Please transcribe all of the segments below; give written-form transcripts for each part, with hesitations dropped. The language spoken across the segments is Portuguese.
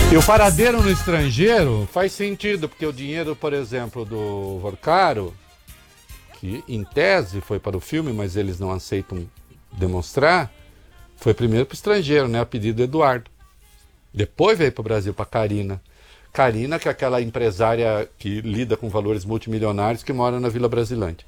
E o paradeiro no estrangeiro faz sentido, porque o dinheiro, por exemplo, do Vorcaro, que em tese foi para o filme, mas eles não aceitam demonstrar, foi primeiro para o estrangeiro, né, a pedido do Eduardo. Depois veio para o Brasil, para a Karina. Karina, que é aquela empresária que lida com valores multimilionários que mora na Vila Brasilândia.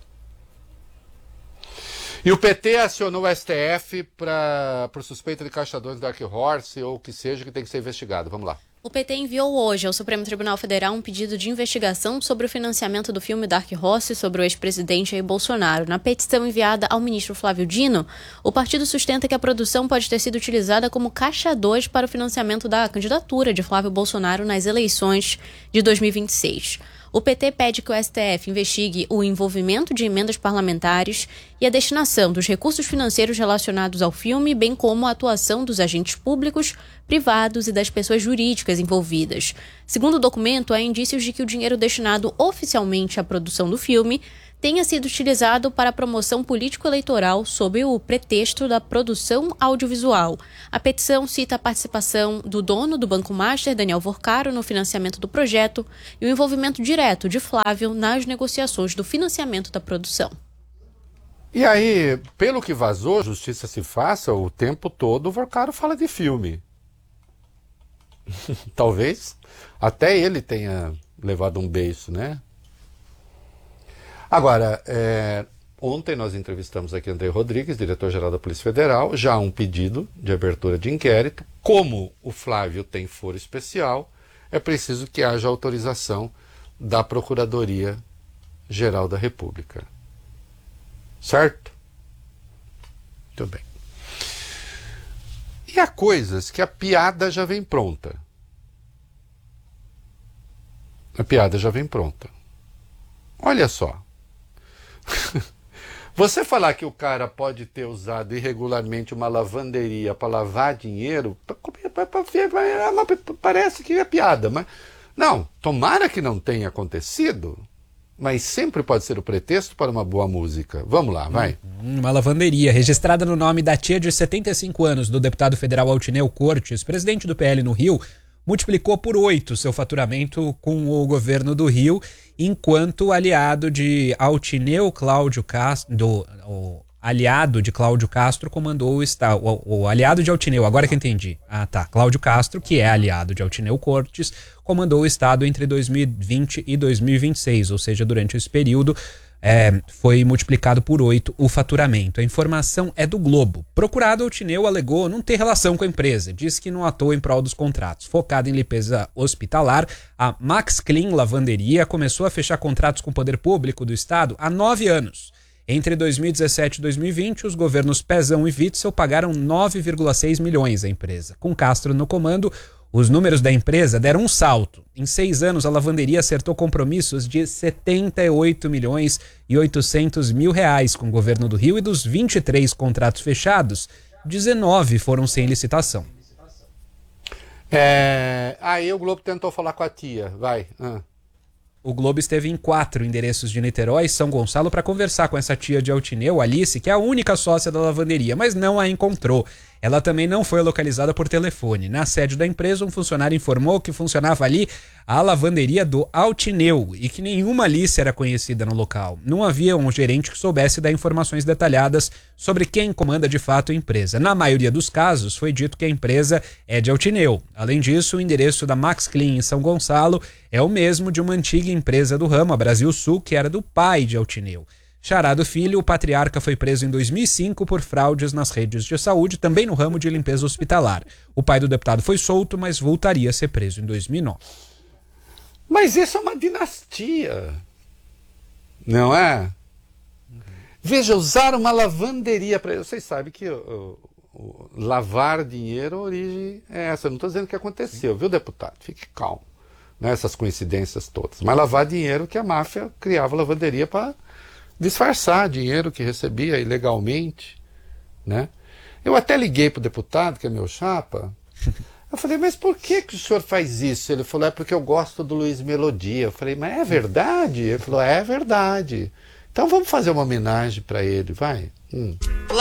E o PT acionou o STF por suspeita de Caixa 2 Dark Horse ou o que seja, que tem que ser investigado. Vamos lá. O PT enviou hoje ao Supremo Tribunal Federal um pedido de investigação sobre o financiamento do filme Dark Horse sobre o ex-presidente Jair Bolsonaro. Na petição enviada ao ministro Flávio Dino, o partido sustenta que a produção pode ter sido utilizada como caixa 2 para o financiamento da candidatura de Flávio Bolsonaro nas eleições de 2026. O PT pede que o STF investigue o envolvimento de emendas parlamentares e a destinação dos recursos financeiros relacionados ao filme, bem como a atuação dos agentes públicos, privados e das pessoas jurídicas envolvidas. Segundo o documento, há indícios de que o dinheiro destinado oficialmente à produção do filme tenha sido utilizado para a promoção político-eleitoral sob o pretexto da produção audiovisual. A petição cita a participação do dono do Banco Master, Daniel Vorcaro, no financiamento do projeto e o envolvimento direto de Flávio nas negociações do financiamento da produção. E aí, pelo que vazou, justiça se faça, o tempo todo o Vorcaro fala de filme. Talvez até ele tenha levado um beiço, né? Agora, ontem nós entrevistamos aqui André Rodrigues, diretor-geral da Polícia Federal, já um pedido de abertura de inquérito. Como o Flávio tem foro especial, é preciso que haja autorização da Procuradoria-Geral da República. Certo? Muito bem. E há coisas que a piada já vem pronta. A piada já vem pronta. Olha só. Você falar que o cara pode ter usado irregularmente uma lavanderia para lavar dinheiro, parece que é piada, mas não, tomara que não tenha acontecido, mas sempre pode ser o pretexto para uma boa música. Vamos lá, vai. Uma lavanderia registrada no nome da tia de 75 anos do deputado federal Altineu Cortes, presidente do PL no Rio, multiplicou por 8 seu faturamento com o governo do Rio, enquanto aliado de Altineu Cláudio Castro, o aliado de Cláudio Castro comandou o Estado. O aliado de Altineu, agora que entendi. Cláudio Castro, que é aliado de Altineu Cortes, comandou o Estado entre 2020 e 2026, ou seja, durante esse período foi multiplicado por 8 o faturamento. A informação é do Globo. Procurado, Altineu alegou não ter relação com a empresa. Disse que não atuou em prol dos contratos. Focada em limpeza hospitalar, a Max Clean Lavanderia começou a fechar contratos com o poder público do Estado há 9 anos. Entre 2017 e 2020, os governos Pezão e Witzel pagaram 9,6 milhões à empresa. Com Castro no comando, os números da empresa deram um salto. Em 6 anos, a lavanderia acertou compromissos de 78 milhões e 800 mil reais com o governo do Rio, e dos 23 contratos fechados, 19 foram sem licitação. Aí o Globo tentou falar com a tia, vai. O Globo esteve em 4 endereços de Niterói e São Gonçalo para conversar com essa tia de Altineu, Alice, que é a única sócia da lavanderia, mas não a encontrou. Ela também não foi localizada por telefone. Na sede da empresa, um funcionário informou que funcionava ali a lavanderia do Altineu e que nenhuma Alice era conhecida no local. Não havia um gerente que soubesse dar informações detalhadas sobre quem comanda de fato a empresa. Na maioria dos casos, foi dito que a empresa é de Altineu. Além disso, o endereço da Max Clean em São Gonçalo é o mesmo de uma antiga empresa do ramo, a Brasil Sul, que era do pai de Altineu. Xará do filho, o patriarca foi preso em 2005 por fraudes nas redes de saúde, também no ramo de limpeza hospitalar. O pai do deputado foi solto, mas voltaria a ser preso em 2009. Mas isso é uma dinastia, não é? Veja, usar uma lavanderia para... Vocês sabem que o lavar dinheiro, a origem é essa. Eu não estou dizendo que aconteceu, viu, deputado? Fique calmo, né? Essas coincidências todas. Mas lavar dinheiro que a máfia criava lavanderia para disfarçar dinheiro que recebia ilegalmente, né? Eu até liguei para o deputado, que é meu chapa. Eu falei, mas por que o senhor faz isso? Ele falou, é porque eu gosto do Luiz Melodia. Eu falei, mas é verdade? Ele falou, é verdade. Então vamos fazer uma homenagem para ele, vai.